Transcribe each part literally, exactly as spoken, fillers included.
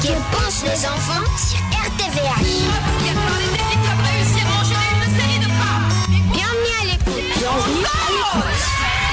Que pensent les enfants sur R T V H. Bienvenue à l'écoute. Bienvenue à l'écoute.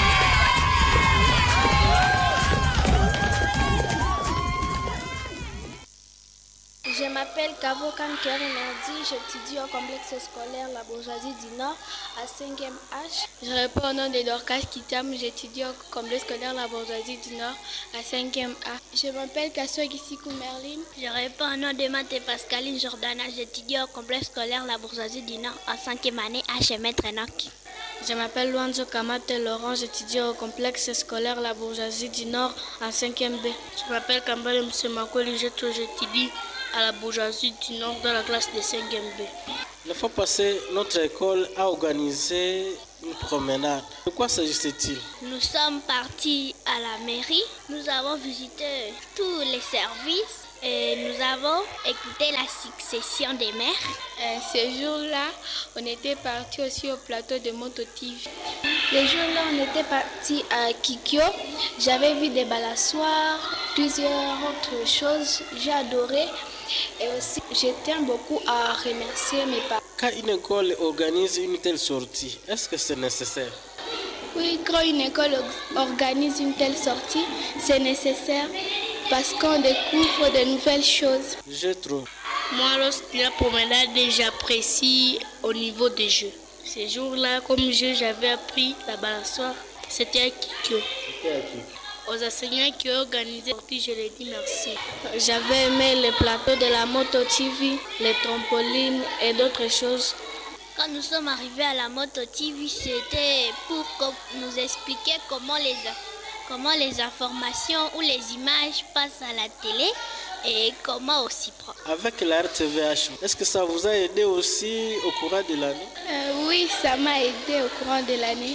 Je m'appelle Kavo Kanker Merdi, j'étudie au complexe scolaire La Bourgeoisie du Nord à cinquième H. Je réponds au nom de Dorcas Kitam, j'étudie au complexe scolaire La Bourgeoisie du Nord à cinquième A. Je m'appelle Kassou Gisikou Merlin. Je réponds au nom de Mathé Pascaline Jordana, j'étudie au complexe scolaire La Bourgeoisie du Nord en cinquième année H. Maître Enoch. Je m'appelle Luanzo Kamate Laurent, j'étudie au complexe scolaire La Bourgeoisie du Nord en cinquième B. Je m'appelle Kambale Msemakoli, j'étudie à la Bourgeoisie du Nord dans la classe de cinquième B. La fois passée, notre école a organisé une promenade. De quoi s'agissait-il? Nous sommes partis à la mairie, nous avons visité tous les services et nous avons écouté la succession des maires. Euh, ce jour-là, on était partis aussi au plateau de Mototive. Le jour-là, on était partis à Kikyo. J'avais vu des balançoires, plusieurs autres choses. J'ai adoré. Et aussi, je tiens beaucoup à remercier mes parents. Quand une école organise une telle sortie, est-ce que c'est nécessaire? Oui, quand une école organise une telle sortie, c'est nécessaire parce qu'on découvre de nouvelles choses. Je trouve. Moi, lorsqu'il y a promenade, j'apprécie au niveau des jeux. Ces jours-là, comme jeu, j'avais appris la balançoire. C'était à Kikyo. C'était à Kikyo. Aux enseignants qui ont organisé la sortie, je leur dis merci. J'avais aimé les plateaux de la Moto T V, les trampolines et d'autres choses. Quand nous sommes arrivés à la Moto T V, c'était pour nous expliquer comment les, comment les informations ou les images passent à la télé et comment aussi prendre. Avec la R T V H, est-ce que ça vous a aidé aussi au courant de l'année? euh, Oui, ça m'a aidé au courant de l'année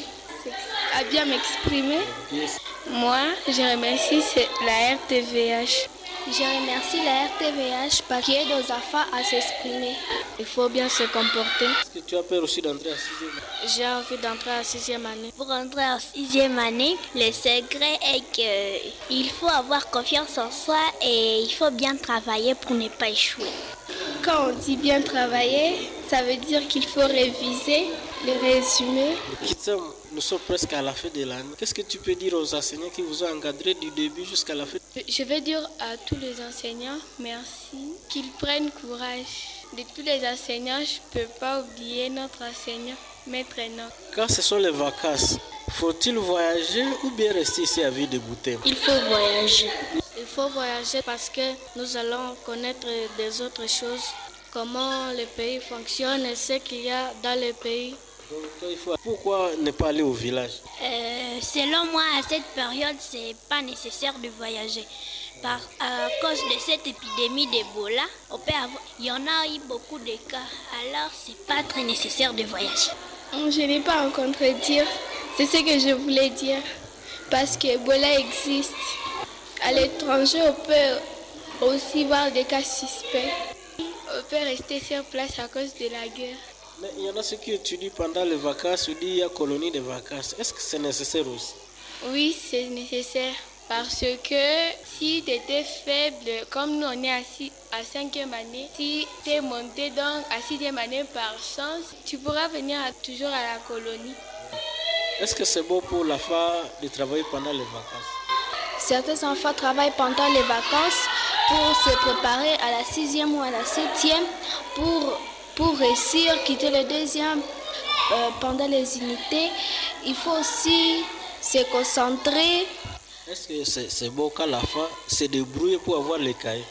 à bien m'exprimer. Yes. Moi, je remercie la R T V H. Je remercie la R T V H parce qu'il aide aux enfants à s'exprimer. Il faut bien se comporter. Est-ce que tu as peur aussi d'entrer en sixième année? J'ai envie d'entrer en sixième année. Pour entrer en sixième année, le secret est qu'il faut avoir confiance en soi et il faut bien travailler pour ne pas échouer. Quand on dit bien travailler, ça veut dire qu'il faut réviser les résumés. Kitam, nous sommes presque à la fin de l'année. Qu'est-ce que tu peux dire aux enseignants qui vous ont encadré du début jusqu'à la fin? Je vais dire à tous les enseignants merci, qu'ils prennent courage. De tous les enseignants, je ne peux pas oublier notre enseignant, Maître Enoch. Quand ce sont les vacances, faut-il voyager ou bien rester ici à Ville de Boutem? Il faut voyager. Il faut voyager parce que nous allons connaître des autres choses, comment le pays fonctionne et ce qu'il y a dans le pays. Donc, il faut... Pourquoi ne pas aller au village? euh, Selon moi, à cette période, ce n'est pas nécessaire de voyager. Par, à cause de cette épidémie d'Ebola, il y en a eu beaucoup de cas. Alors, ce n'est pas très nécessaire de voyager. Je n'ai pas à contredire. C'est ce que je voulais dire. Parce que Ebola existe. À l'étranger, on peut aussi voir des cas suspects. On peut rester sur place à cause de la guerre. Mais il y en a ceux qui étudient pendant les vacances, ou dit il y a colonie de vacances. Est-ce que c'est nécessaire aussi? Oui, c'est nécessaire. Parce que si tu étais faible, comme nous on est assis à cinquième année, si tu es monté donc à sixième année par chance, tu pourras venir à, toujours à la colonie. Est-ce que c'est bon pour la femme de travailler pendant les vacances? Certains enfants travaillent pendant les vacances pour se préparer à la sixième ou à la septième pour, pour réussir, quitter le deuxième euh, pendant les unités. Il faut aussi se concentrer. Est-ce que c'est, c'est bon quand la femme se débrouille pour avoir les cahiers?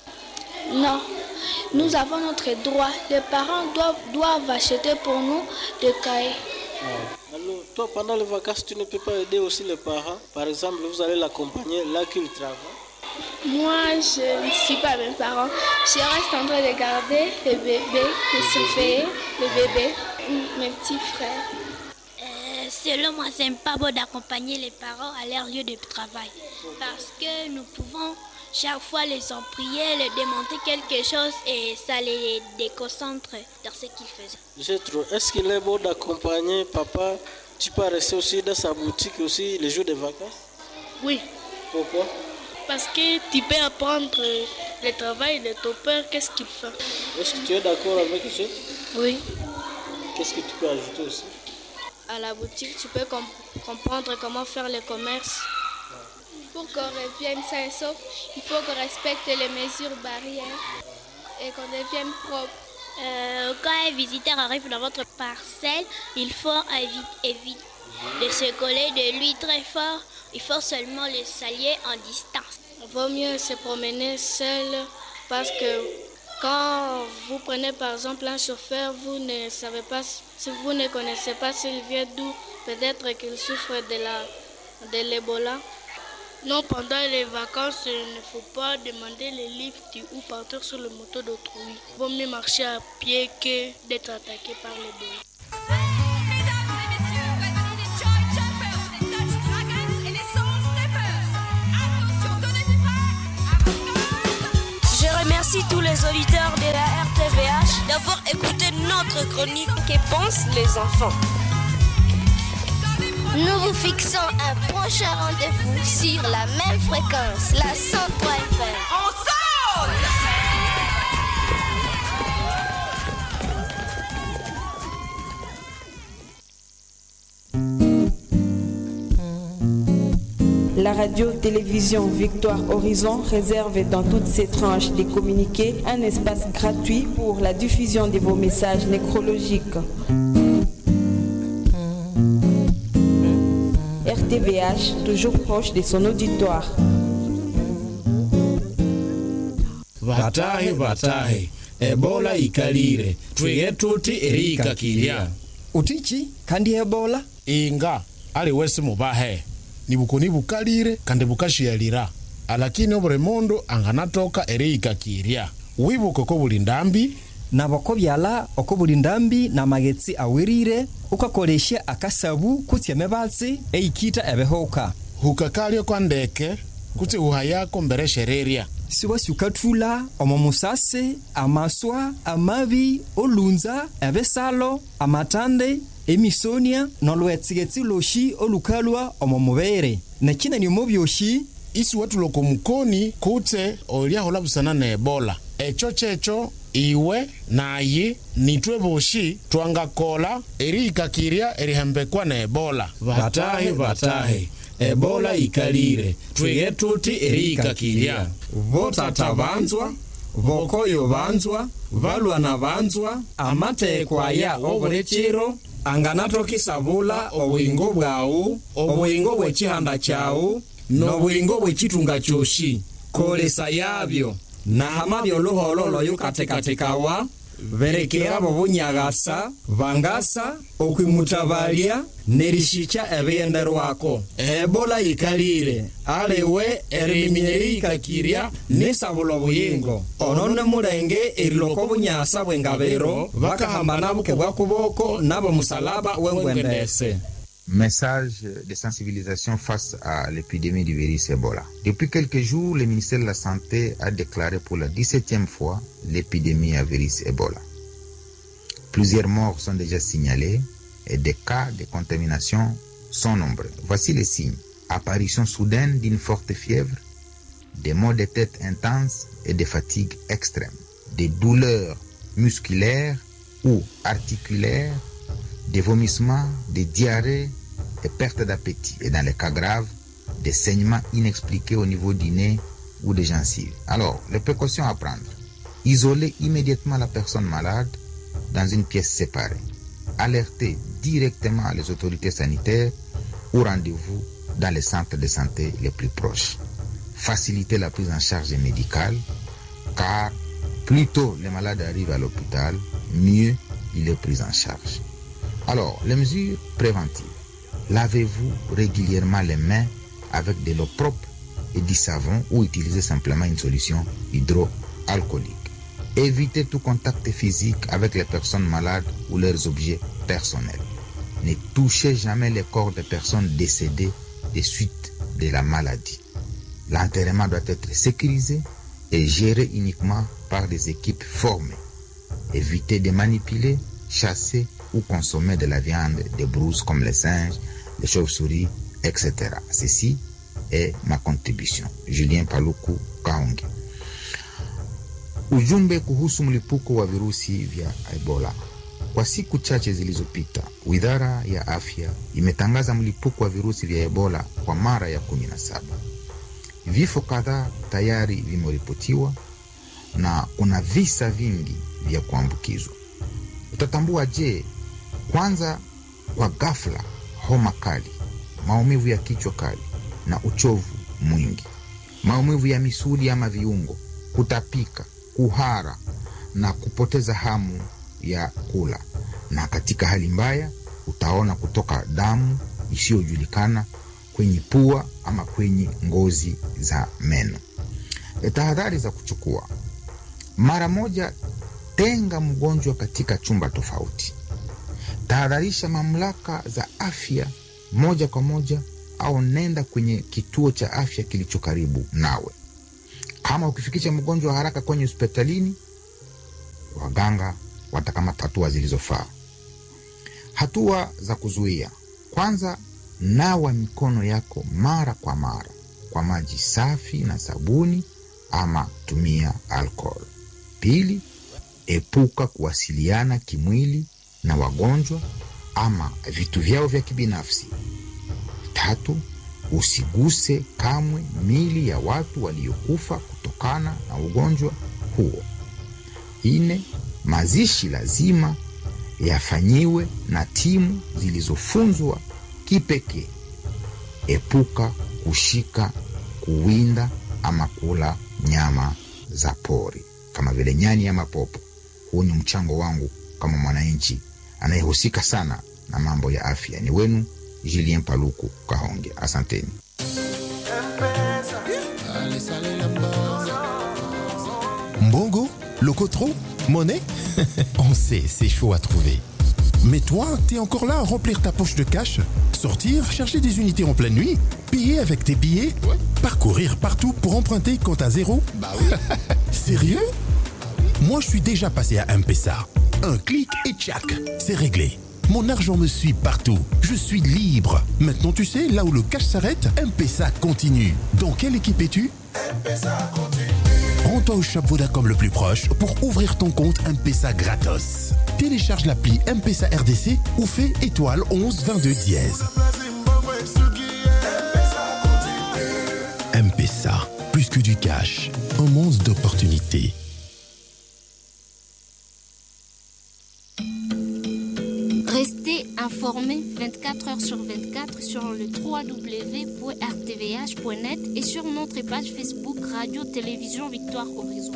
Non, nous avons notre droit. Les parents doivent, doivent acheter pour nous des cahiers. Ah. Alors, toi, pendant les vacances, tu ne peux pas aider aussi les parents? Par exemple, vous allez l'accompagner là qu'il travaille? Moi, je ne suis pas mes parents. Je reste en train de garder le bébé, de surveiller le bébé, mes petits frères. Euh, selon moi, ce n'est pas bon d'accompagner les parents à leur lieu de travail. Parce que nous pouvons chaque fois les en prier, les démonter quelque chose et ça les déconcentre dans ce qu'ils faisaient. Je trouve, est-ce qu'il est bon d'accompagner papa? Tu peux rester aussi dans sa boutique aussi les jours de vacances? Oui. Pourquoi? Parce que tu peux apprendre Le travail de ton père, qu'est-ce qu'il fait? Est-ce que tu es d'accord avec ça? Oui. Qu'est-ce que tu peux ajouter aussi? À la boutique, tu peux comp- comprendre comment faire le commerce. Pour qu'on revienne sain et sauf, il faut qu'on respecte les mesures barrières et qu'on devienne propre. Euh, quand un visiteur arrive dans votre parcelle, il faut évi- éviter de se coller de lui très fort. Il faut seulement le saluer en distance. Il vaut mieux se promener seul parce que quand vous prenez par exemple un chauffeur, vous ne savez pas, si vous ne connaissez pas s'il vient d'où, peut-être qu'il souffre de la, de l'Ebola. Non, pendant les vacances, il ne faut pas demander les lifts ou partir sur le moto d'autrui. Il vaut mieux marcher à pied que d'être attaqué par l'Ebola. Je remercie tous les auditeurs de la R T V H d'avoir écouté notre chronique Que pensent les enfants. Nous vous fixons un prochain rendez-vous sur la même fréquence, la cent trois F M. On saute! La radio-télévision Victoire Horizon réserve dans toutes ses tranches des communiqués un espace gratuit pour la diffusion de vos messages nécrologiques. R T V H, toujours proche de son auditoire. Batahe batahe, Ebola ikalire, twige tuti erika kiria. Utichi kandi Ebola? Inga, ali wesi mubahe. Nibukoni bukalire kandi bukashialira. Alakini obure mondo anganatoka erika kiria. Wibuko ko bulindambi nabako byala oko bulindambi na magetsi awirire ukakolesha akasabu kutia mebatsi eikita ebehoka hukakalio kwa ndeke kuti uhayako mbere shereria siwa sukatula omomusase amaswa amabi olunza ebesalo amatande emisonia nolwetsigeti loshi olukalwa omomubere nakina ni mobyoshi isi watu loko mukoni kute olia hola busana na Ebola echo checho iwe nayi nitwe boshi twangakola erika kiria erihembekwa na Ebola. Batahe batahe, Ebola ikalire, twige tuti erika kiria. Votata banzwa, vokoyo banzwa, valwana banzwa, amatekwa ya oborechiro, anganato sabula obwingo bwau, obwingo bwechihanda chau, n'obwingo bwechitunga choshi. Kolesa yabyo. Na hamabyo luhololo yukatekatekawa verekera bobunyagasa vangasa okwimutabalia nerishicha ebenderwako Ebola ikalire alewe eriminyerika kiria nesabulo buyingo onone mulenge eriloko bunyasa bwengabero bakahambana buke bwakuboko nabo musalaba wengwendese. Message de sensibilisation face à l'épidémie du virus Ebola. Depuis quelques jours, le ministère de la Santé a déclaré pour la dix-septième fois l'épidémie à virus Ebola. Plusieurs morts sont déjà signalés et des cas de contamination sont nombreux. Voici les signes. Apparition soudaine d'une forte fièvre, des maux de tête intenses et des fatigues extrêmes, des douleurs musculaires ou articulaires, des vomissements, des diarrhées et perte d'appétit. Et dans les cas graves, des saignements inexpliqués au niveau du nez ou des gencives. Alors, les précautions à prendre. Isoler immédiatement la personne malade dans une pièce séparée. Alerter directement les autorités sanitaires ou rendez-vous dans les centres de santé les plus proches. Faciliter la prise en charge médicale, car plus tôt les malades arrivent à l'hôpital, mieux il est pris en charge. Alors, les mesures préventives. Lavez-vous régulièrement les mains avec de l'eau propre et du savon ou utilisez simplement une solution hydroalcoolique. Évitez tout contact physique avec les personnes malades ou leurs objets personnels. Ne touchez jamais les corps des personnes décédées des suites de la maladie. L'enterrement doit être sécurisé et géré uniquement par des équipes formées. Évitez de manipuler, chasser ou consommer de la viande des brouses comme les singes, les chauves-souris, et cetera. Ceci est ma contribution. Julien Paluku Kaonge. Ujumbe kuhusu mlipuko wa virusi vya Ebola. Kwa siku chache zilizopita, Wizara ya Afya imetangaza mlipuko wa virusi vya Ebola kwa mara ya kumi na saba. Vifo kadhaa tayari vimeripotiwa na kuna visa vingi vya kuambukizwa. Utatambua je? Kwanza, kwa ghafla, homa kali, maumivu ya kichwa kali na uchovu mwingi, maumivu ya misuli ama viungo, kutapika, kuhara na kupoteza hamu ya kula. Na katika hali mbaya utaona kutoka damu isiyojulikana kwenye pua ama kwenye ngozi za meno. Tahadhari za kuchukua: mara moja, tenga mgonjwa katika chumba tofauti. Tahadharisha mamlaka za afya moja kwa moja au nenda kwenye kituo cha afya kilicho karibu nawe. Kama ukifikisha mgonjwa haraka kwenye hospitalini, waganga watakamata hatua zilizofaa. Hatua za kuzuia: kwanza, nawa mikono yako mara kwa mara kwa maji safi na sabuni ama tumia alcohol. Pili, epuka kuwasiliana kimwili na wagonjwa ama vitu vyao vya kibinafsi. Tatu, usiguse kamwe mili ya watu waliokufa kutokana na ugonjwa huo. Nne, mazishi lazima yafanyiwe na timu zilizofunzwa kipekee. Epuka kushika, kuwinda ama kula nyama za pori kama vile nyani ama popo. Huu ni mchango wangu kama mwananchi anayehusika sana na mambo ya afya. Ni wenu Julien Paluku Kahonge. Asanteni. Mbongo, Locotro, Monnaie. On sait, c'est chaud à trouver. Mais toi, t'es encore là à remplir ta poche de cash, sortir, chercher des unités en pleine nuit, payer avec tes billets, ouais. Parcourir partout pour emprunter compte à zéro. Bah oui. Sérieux? Moi, je suis déjà passé à M-Pesa. Un clic et tchac, c'est réglé. Mon argent me suit partout. Je suis libre. Maintenant, tu sais, là où le cash s'arrête, M-Pesa continue. Dans quelle équipe es-tu? M-Pesa continue. Rends-toi au shop Vodacom le plus proche pour ouvrir ton compte M-Pesa gratos. Télécharge l'appli M-Pesa R D C ou fais étoile onze vingt-deux dièse. M-Pesa, plus que du cash, un monde d'opportunités. Restez informés vingt-quatre heures sur vingt-quatre sur le w w w point r t v h point net et sur notre page Facebook Radio Télévision Victoire Horizon.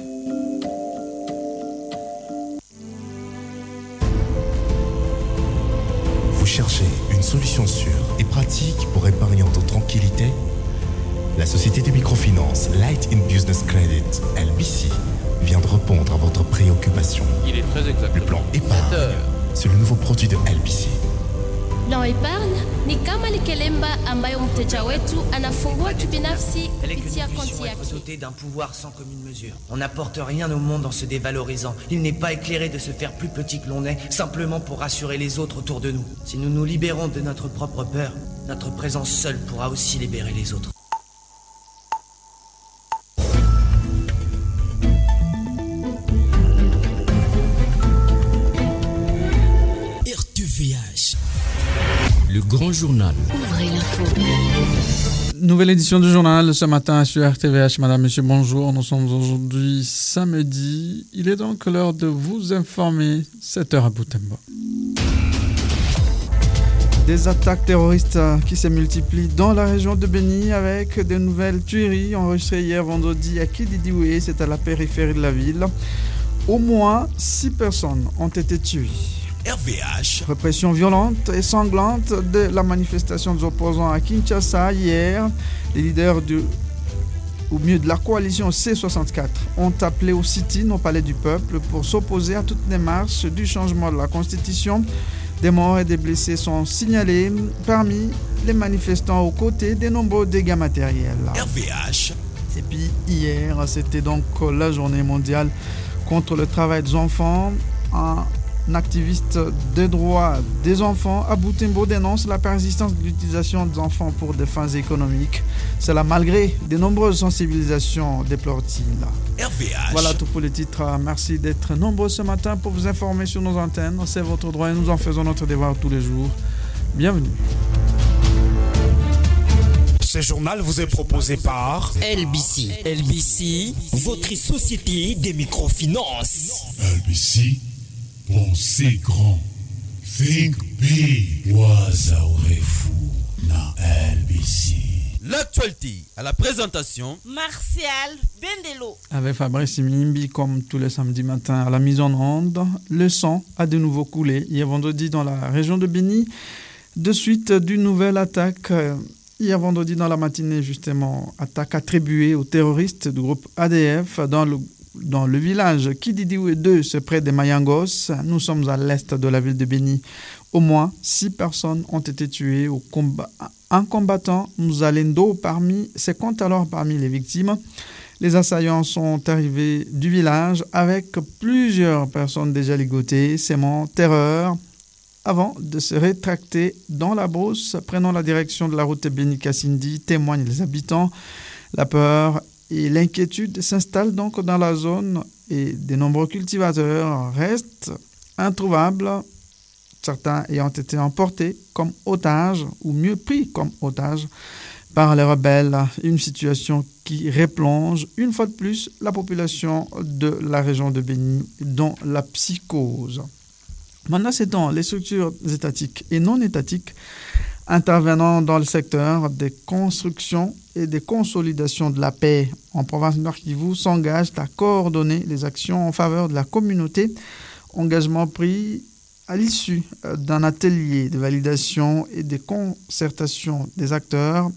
Vous cherchez une solution sûre et pratique pour épargner en toute tranquillité? La société de microfinance Light in Business Credit, L B C, vient de répondre à votre préoccupation. Il est très exact. Le plan épargne, c'est le nouveau produit de L B C. Plan épargne ni kama ni kelemba ambayo mteja wetu anafungua kibinafsi kupitia konti yake. Doté d'un pouvoir sans commune mesure. On n'apporte rien au monde en se dévalorisant. Il n'est pas éclairé de se faire plus petit que l'on est, simplement pour rassurer les autres autour de nous. Si nous nous libérons de notre propre peur, notre présence seule pourra aussi libérer les autres. Le grand journal. Ouvrez l'info. Nouvelle édition du journal ce matin sur R T V H. Madame, Monsieur, bonjour. Nous sommes aujourd'hui samedi. Il est donc l'heure de vous informer. sept heures à Butembo. Des attaques terroristes qui se multiplient dans la région de Beni avec de nouvelles tueries enregistrées hier vendredi à Kididioué, c'est à la périphérie de la ville. Au moins six personnes ont été tuées. R V H. Répression violente et sanglante de la manifestation des opposants à Kinshasa hier. Les leaders du, au mieux de la coalition C soixante-quatre ont appelé au sit-in au Palais du Peuple pour s'opposer à toutes les marches du changement de la Constitution. Des morts et des blessés sont signalés parmi les manifestants aux côtés des nombreux dégâts matériels. R V H. Et puis hier, c'était donc la journée mondiale contre le travail des enfants. En activiste des droits des enfants à Butembo dénonce la persistance de l'utilisation des enfants pour des fins économiques. Cela malgré de nombreuses sensibilisations, déplore-t-il. R V H. Voilà tout pour les titres. Merci d'être nombreux ce matin pour vous informer sur nos antennes. C'est votre droit et nous en faisons notre devoir tous les jours. Bienvenue. Ce journal vous est proposé par L B C. L B C, votre société des microfinances. L B C, pensez grand. Think big. Wazaourefu na L B C. L'actualité à la présentation Martial Bendelo. Avec Fabrice Mimbi, comme tous les samedis matins à la mise en onde, le sang a de nouveau coulé hier vendredi dans la région de Béni, de suite d'une nouvelle attaque. Hier vendredi dans la matinée, justement, attaque attribuée aux terroristes du groupe A D F dans le, dans le village Kididioué deux, c'est près des Mayangos. Nous sommes à l'est de la ville de Béni. Au moins six personnes ont été tuées au combat. Un combattant, Mzalendo, parmi, se compte alors parmi les victimes. Les assaillants sont arrivés du village avec plusieurs personnes déjà ligotées, sémant terreur, avant de se rétracter dans la brousse, prenant la direction de la route Béni-Kassindi, témoignent les habitants. La peur et l'inquiétude s'installent donc dans la zone et de nombreux cultivateurs restent introuvables, certains ayant été emportés comme otages, ou mieux pris comme otages, par les rebelles. Une situation qui replonge une fois de plus la population de la région de Béni dans la psychose. Maintenant, c'est dans les structures étatiques et non étatiques intervenant dans le secteur des constructions et des consolidations de la paix en province Nord Kivu s'engagent à coordonner les actions en faveur de la communauté. Engagement pris à l'issue d'un atelier de validation et de concertation des acteurs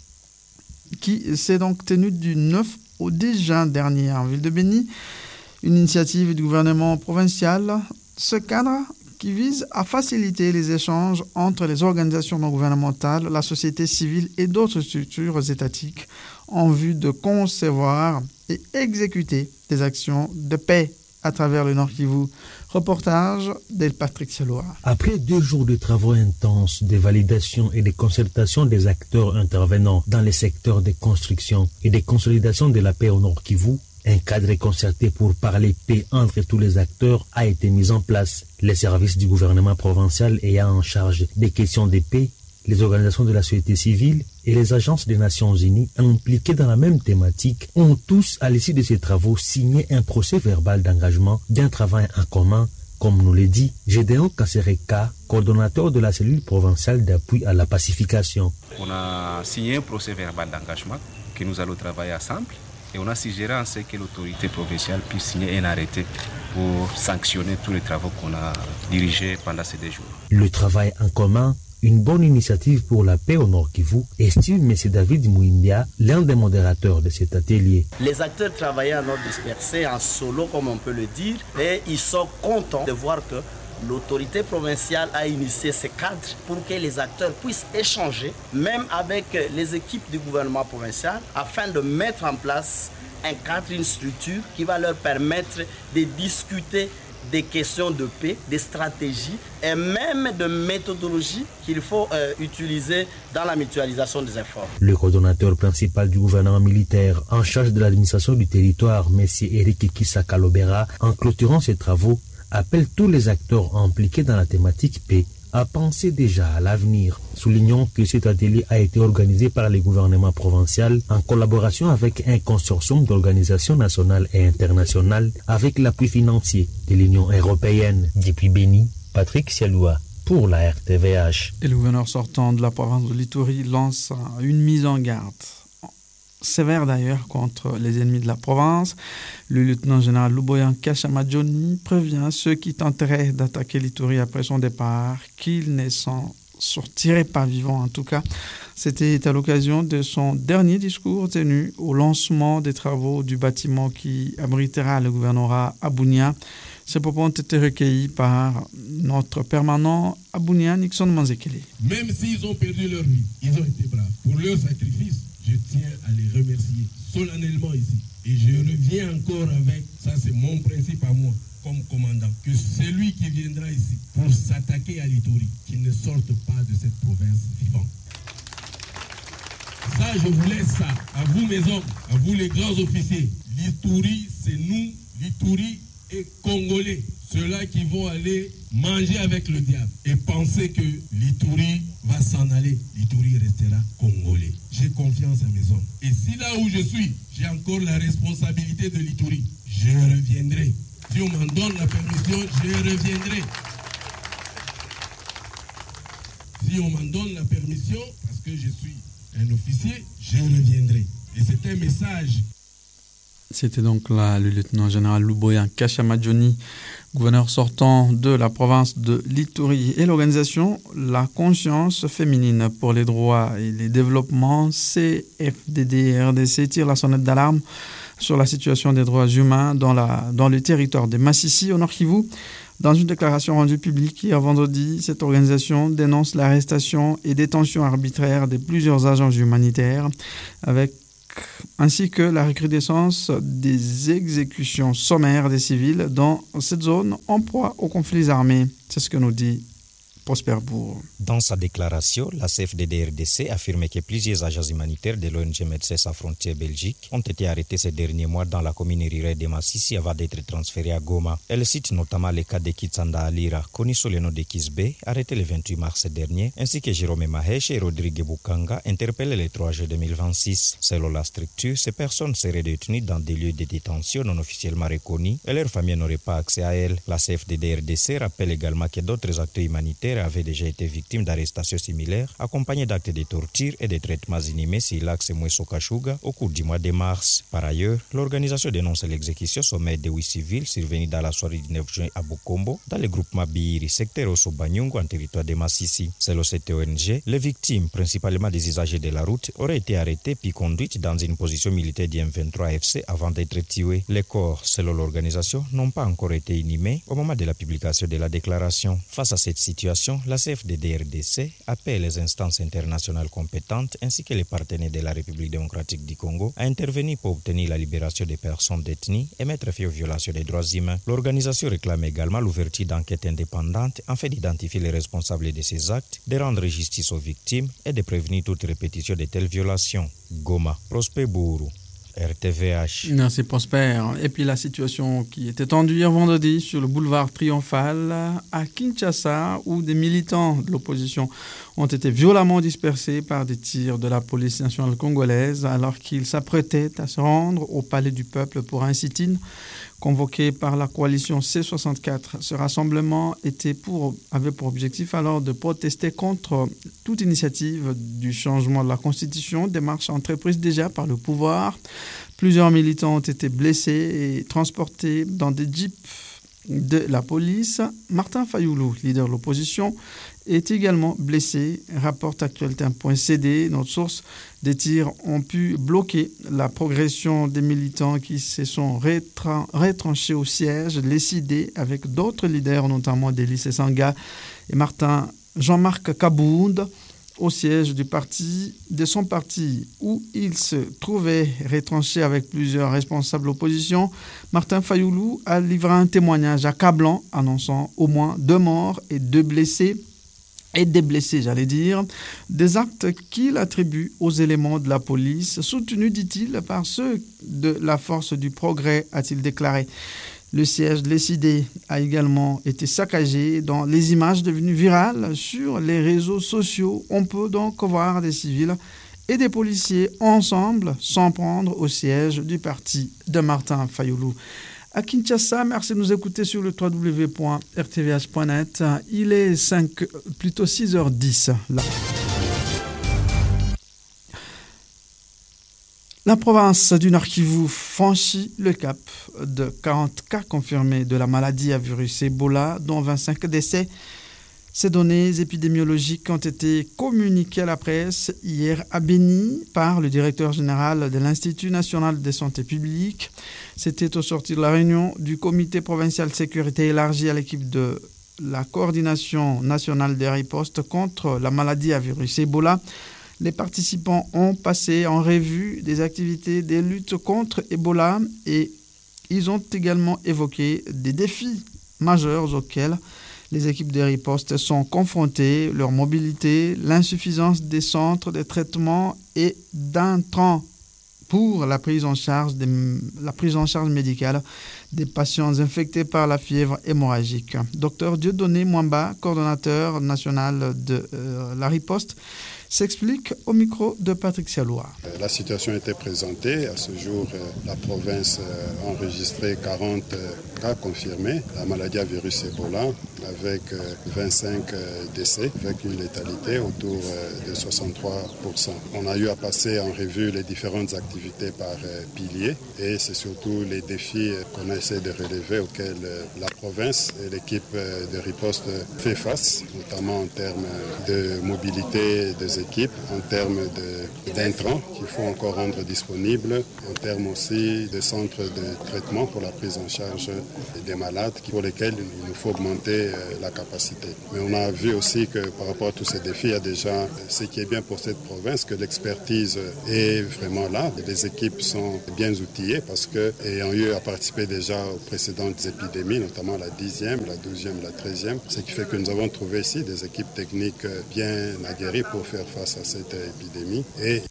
qui s'est donc tenu du neuf au dix juin dernier en ville de Béni. Une initiative du gouvernement provincial. Ce cadre qui vise à faciliter les échanges entre les organisations non gouvernementales, la société civile et d'autres structures étatiques en vue de concevoir et exécuter des actions de paix à travers le Nord Kivu. Reportage d'El Patrick Sialoa. Après deux jours de travaux intenses, de validation et de concertation des acteurs intervenant dans les secteurs de construction et de consolidation de la paix au Nord Kivu, un cadre concerté pour parler paix entre tous les acteurs a été mis en place. Les services du gouvernement provincial ayant en charge des questions de paix, les organisations de la société civile et les agences des Nations Unies impliquées dans la même thématique ont tous, à l'issue de ces travaux, signé un procès verbal d'engagement d'un travail en commun, comme nous le dit Gédéon Kassereka, coordonnateur de la cellule provinciale d'appui à la pacification. On a signé un procès verbal d'engagement que nous allons travailler ensemble. Et on a suggéré en ce que l'autorité provinciale puisse signer un arrêté pour sanctionner tous les travaux qu'on a dirigés pendant ces deux jours. Le travail en commun, une bonne initiative pour la paix au Nord Kivu, estime M. David Mouindia, l'un des modérateurs de cet atelier. Les acteurs travaillaient en ordre dispersé, en solo comme on peut le dire, et ils sont contents de voir que l'autorité provinciale a initié ce cadre pour que les acteurs puissent échanger, même avec les équipes du gouvernement provincial, afin de mettre en place un cadre, une structure qui va leur permettre de discuter des questions de paix, des stratégies et même de méthodologies qu'il faut euh, utiliser dans la mutualisation des efforts. Le coordonnateur principal du gouvernement militaire en charge de l'administration du territoire, M. Eric Kissa-Kalobera, en clôturant ses travaux, appelle tous les acteurs impliqués dans la thématique paix à penser déjà à l'avenir, soulignant que cet atelier a été organisé par le gouvernement provincial en collaboration avec un consortium d'organisations nationales et internationales avec l'appui financier de l'Union européenne. Depuis Béni, Patrick Sialoua pour la R T V H. Et le gouverneur sortant de la province de l'Ituri lance une mise en garde sévère d'ailleurs contre les ennemis de la province. Le lieutenant-général Luboyan Kashamadjoni prévient ceux qui tenteraient d'attaquer l'Ituri après son départ qu'ils ne s'en sortiraient pas vivants en tout cas. C'était à l'occasion de son dernier discours tenu au lancement des travaux du bâtiment qui abritera le gouvernorat à Bunia. Ces propos ont été recueillis par notre permanent à Bunia, Nixon Manzekele. Même s'ils ont perdu leur vie, ils ont été braves. Pour leur sacrifice, je tiens à les remercier solennellement ici. Et je reviens encore avec, ça c'est mon principe à moi, comme commandant que celui qui viendra ici pour s'attaquer à l'Ituri, qu'il ne sorte pas de cette province vivant. Ça, je vous laisse ça. À vous, mes hommes, à vous, les grands officiers. L'Ituri, c'est nous. L'Ituri est congolais. Ceux-là qui vont aller manger avec le diable et penser que l'Ituri va s'en aller. L'Ituri restera congolais. J'ai confiance à mes hommes. Et si là où je suis, j'ai encore la responsabilité de l'Ituri, je reviendrai. Si on m'en donne la permission, je reviendrai. Si on m'en donne la permission, parce que je suis un officier, je reviendrai. Et c'est un message. C'était donc là le lieutenant-général Luboya Kashamadjoni, gouverneur sortant de la province de l'Ituri, et l'organisation La Conscience Féminine pour les droits et les développements, C F D D R D C, tire la sonnette d'alarme sur la situation des droits humains dans, la, dans le territoire de Massissi, au Nord Kivu. Dans une déclaration rendue publique hier vendredi, cette organisation dénonce l'arrestation et détention arbitraire de plusieurs agents humanitaires, avec ainsi que la recrudescence des exécutions sommaires des civils dans cette zone en proie aux conflits armés. C'est ce que nous dit Prosper Bourg. Dans sa déclaration, la C F D D R D C affirme que plusieurs agents humanitaires de l'O N G Médecins Sans Frontières Belgique ont été arrêtés ces derniers mois dans la commune rurale de Massissi avant d'être transférés à Goma. Elle cite notamment le cas de Kitsanda Alira, connu sous le nom de Kisbe, arrêté le vingt-huit mars dernier, ainsi que Jérôme Mahesh et Rodrigue Bukanga, interpellés le trois juin deux mille vingt-six. Selon la structure, ces personnes seraient détenues dans des lieux de détention non officiellement reconnus et leurs familles n'auraient pas accès à elles. La C F D D R D C rappelle également que d'autres acteurs humanitaires avaient déjà été victimes d'arrestations similaires, accompagnées d'actes de torture et de traitements inhumains sur l'axe Mweso-Kashuga au cours du mois de mars. Par ailleurs, l'organisation dénonce l'exécution sommaire de huit civils survenus dans la soirée du neuf juin à Bukombo, dans le groupement Biri, secteur Osso-Banyungu, en territoire de Massissi. Selon cette O N G, les victimes, principalement des usagers de la route, auraient été arrêtées puis conduites dans une position militaire du M vingt-trois F C avant d'être tuées. Les corps, selon l'organisation, n'ont pas encore été inhumés au moment de la publication de la déclaration. Face à cette situation, la C F D D R D C appelle les instances internationales compétentes ainsi que les partenaires de la République démocratique du Congo à intervenir pour obtenir la libération des personnes détenues et mettre fin aux violations des droits humains. L'organisation réclame également l'ouverture d'enquêtes indépendantes afin d'identifier les responsables de ces actes, de rendre justice aux victimes et de prévenir toute répétition de telles violations. Goma, Prosper Bourou, R T V H. Merci Prosper. Et puis la situation qui était tendue hier vendredi sur le boulevard Triomphal à Kinshasa, où des militants de l'opposition ont été violemment dispersés par des tirs de la police nationale congolaise alors qu'ils s'apprêtaient à se rendre au palais du peuple pour un sit-in convoqué par la coalition C soixante-quatre. Ce rassemblement était pour, avait pour objectif alors de protester contre toute initiative du changement de la Constitution, démarche entreprise déjà par le pouvoir. Plusieurs militants ont été blessés et transportés dans des jeeps de la police. Martin Fayoulou, leader de l'opposition, est également blessé, rapporte actualité point c d. Notre source, des tirs ont pu bloquer la progression des militants qui se sont rétran- retranchés au siège, les C D, avec d'autres leaders, notamment Délice Sanga et Martin Jean-Marc Kabound, au siège du parti, de son parti, où il se trouvait retranché avec plusieurs responsables d'opposition. Martin Fayoulou a livré un témoignage accablant, annonçant au moins deux morts et deux blessés, et des blessés, j'allais dire, des actes qu'il attribue aux éléments de la police, soutenus, dit-il, par ceux de la force du progrès, a-t-il déclaré. Le siège de l'E C D a également été saccagé dans les images devenues virales sur les réseaux sociaux. On peut donc voir des civils et des policiers ensemble s'en prendre au siège du parti de Martin Fayoulou. À Kinshasa, merci de nous écouter sur le w w w point r t v h point net. Il est cinq, plutôt six heures dix là. La province du Nord Kivu franchit le cap de quarante cas confirmés de la maladie à virus Ebola, dont vingt-cinq décès. Ces données épidémiologiques ont été communiquées à la presse hier à Béni par le directeur général de l'Institut national de santé publique. C'était au sortir de la réunion du comité provincial de sécurité élargi à l'équipe de la coordination nationale des ripostes contre la maladie à virus Ebola. Les participants ont passé en revue des activités de lutte contre Ebola et Ils ont également évoqué des défis majeurs auxquels les équipes de riposte sont confrontées, leur mobilité, l'insuffisance des centres de traitement et d'intrants pour la prise en charge, des, la prise en charge médicale des patients infectés par la fièvre hémorragique. Docteur Dieudonné Mwamba, coordonnateur national de euh, la riposte, s'explique au micro de Patrick Sialoua. La situation était présentée. À ce jour, la province a enregistré quarante cas confirmés, la maladie à virus Ebola, avec vingt-cinq décès, avec une létalité autour de soixante-trois pour cent. On a eu à passer en revue les différentes activités par piliers et c'est surtout les défis qu'on essaie de relever auxquels la province et l'équipe de riposte fait face, notamment en termes de mobilité des équipes, en termes de, d'intrants qu'il faut encore rendre disponibles, en termes aussi de centres de traitement pour la prise en charge des malades pour lesquels il nous faut augmenter la capacité. Mais on a vu aussi que par rapport à tous ces défis, il y a déjà ce qui est bien pour cette province, que l'expertise est vraiment là. Les équipes sont bien outillées parce que, ayant eu à participer déjà aux précédentes épidémies, notamment la dixième, la douzième, la treizième, ce qui fait que nous avons trouvé ici des équipes techniques bien aguerries pour faire face à cette épidémie. Et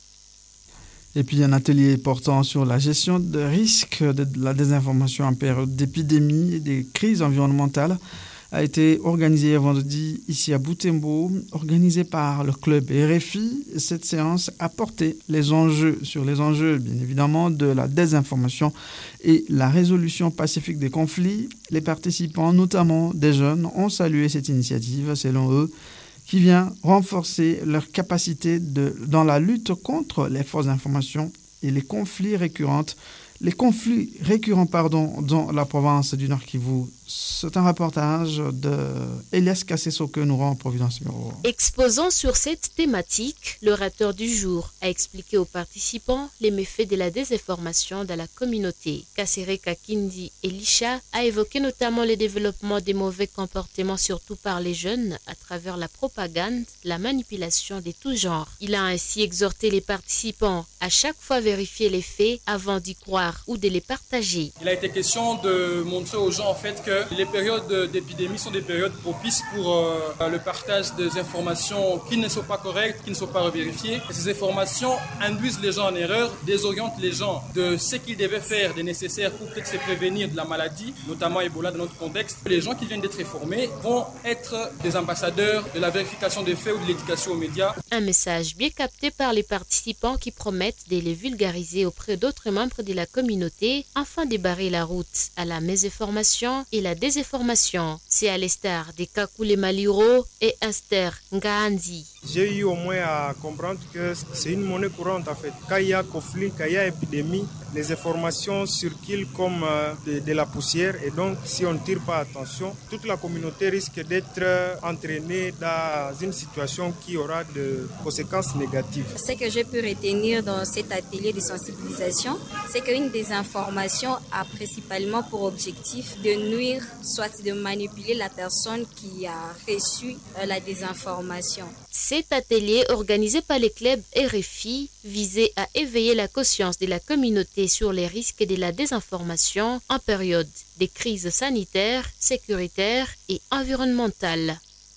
Et puis un atelier portant sur la gestion de risques de la désinformation en période d'épidémie et des crises environnementales a été organisé vendredi ici à Butembo, organisé par le club R F I. Cette séance a porté les enjeux sur les enjeux, bien évidemment, de la désinformation et la résolution pacifique des conflits. Les participants, notamment des jeunes, ont salué cette initiative, selon eux, qui vient renforcer leur capacité de, dans la lutte contre les fausses informations et les conflits récurrents, les conflits récurrents pardon, dans la province du Nord Kivu. C'est un reportage de Elias Kasseso que nous rend en Providence numéro un. Exposant sur cette thématique, l'orateur du jour a expliqué aux participants les méfaits de la désinformation dans la communauté. Kassere Kakindi Elisha a évoqué notamment le développement des mauvais comportements, surtout par les jeunes, à travers la propagande, la manipulation de tout genre. Il a ainsi exhorté les participants à chaque fois vérifier les faits avant d'y croire ou de les partager. Il a été question de montrer aux gens en fait que les périodes d'épidémie sont des périodes propices pour euh, le partage des informations qui ne sont pas correctes, qui ne sont pas revérifiées. Et ces informations induisent les gens en erreur, désorientent les gens de ce qu'ils devaient faire, des nécessaires pour peut-être se prévenir de la maladie, notamment Ebola dans notre contexte. Les gens qui viennent d'être informés vont être des ambassadeurs de la vérification des faits ou de l'éducation aux médias. Un message bien capté par les participants qui promettent de les vulgariser auprès d'autres membres de la communauté afin de barrer la route à la mésinformation et la désinformation. C'est à l'instar de Kakule Maliro et Esther Ngaanzi. J'ai eu au moins à comprendre que c'est une monnaie courante en fait. Quand il y a conflit, quand il y a épidémie, les informations circulent comme de, de la poussière et donc si on ne tire pas attention, toute la communauté risque d'être entraînée dans une situation qui aura de conséquences négatives. Ce que j'ai pu retenir dans cet atelier de sensibilisation, c'est qu'une désinformation a principalement pour objectif de nuire, soit de manipuler la personne qui a reçu la désinformation. Cet atelier organisé par le club R F I visait à éveiller la conscience de la communauté sur les risques de la désinformation en période de crise sanitaire, sécuritaire et environnementale.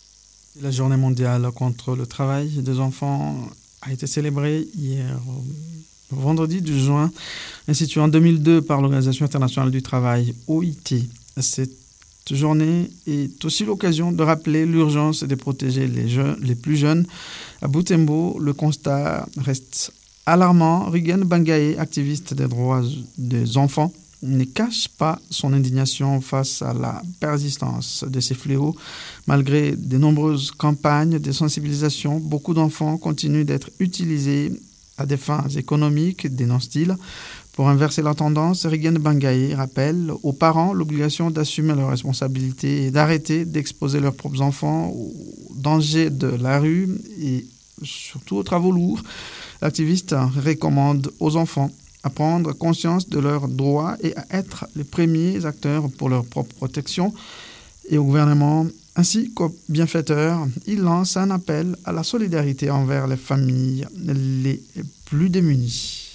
La journée mondiale contre le travail des enfants a été célébrée hier, vendredi deux juin, instituée en deux mille deux par l'Organisation internationale du travail, O I T. Cette journée est aussi l'occasion de rappeler l'urgence de protéger les, jeunes, les plus jeunes. À Butembo, le constat reste alarmant. Rigen Bangaye, activiste des droits des enfants, ne cache pas son indignation face à la persistance de ces fléaux. Malgré de nombreuses campagnes de sensibilisation, beaucoup d'enfants continuent d'être utilisés à des fins économiques, dénonce-t-il. Pour inverser la tendance, Rigen Bangaye rappelle aux parents l'obligation d'assumer leurs responsabilités et d'arrêter d'exposer leurs propres enfants aux dangers de la rue et surtout aux travaux lourds. L'activiste recommande aux enfants à prendre conscience de leurs droits et à être les premiers acteurs pour leur propre protection. Et au gouvernement ainsi qu'aux bienfaiteurs, il lance un appel à la solidarité envers les familles les plus démunies.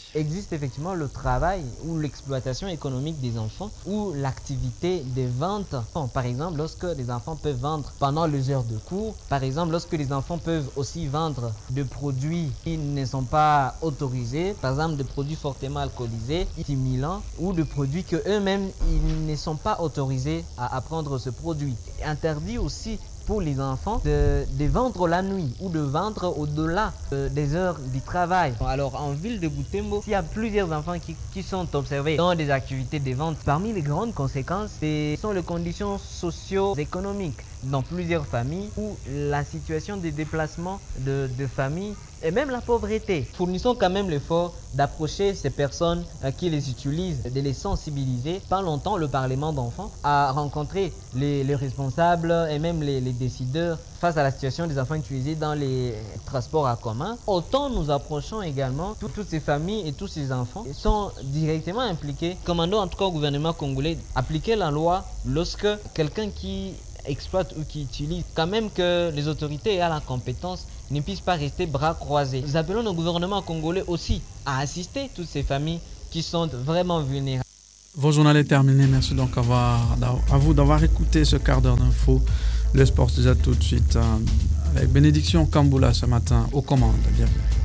existe effectivement le travail ou l'exploitation économique des enfants ou l'activité des ventes. Bon, par exemple, lorsque les enfants peuvent vendre pendant les heures de cours, par exemple, lorsque les enfants peuvent aussi vendre de produits qui ne sont pas autorisés, par exemple des produits fortement alcoolisés, stimulants ou de produits que eux-mêmes ils ne sont pas autorisés à, à prendre ce produit. Interdit aussi pour les enfants de, de vendre la nuit ou de vendre au-delà euh, des heures du travail. Alors en ville de Butembo, s'il y a plusieurs enfants qui, qui sont observés dans des activités de vente, parmi les grandes conséquences, ce sont les conditions socio-économiques dans plusieurs familles où la situation des déplacements de, de familles et même la pauvreté. Fournissons quand même l'effort d'approcher ces personnes euh, qui les utilisent, de les sensibiliser. Pas longtemps, le Parlement d'enfants a rencontré les, les responsables et même les, les décideurs face à la situation des enfants utilisés dans les transports en commun. Autant nous approchons également tout, toutes ces familles et tous ces enfants sont directement impliqués. Commandons en tout cas au gouvernement congolais appliquer la loi lorsque quelqu'un qui exploite ou qui utilise, quand même que les autorités aient la compétence, ne puissent pas rester bras croisés. Nous appelons le gouvernement congolais aussi à assister toutes ces familles qui sont vraiment vulnérables. Vos journal est terminé. Merci donc à, avoir, à vous d'avoir écouté ce quart d'heure d'info. Le sport déjà tout de suite avec Bénédiction Kamboula ce matin aux commandes. Bienvenue.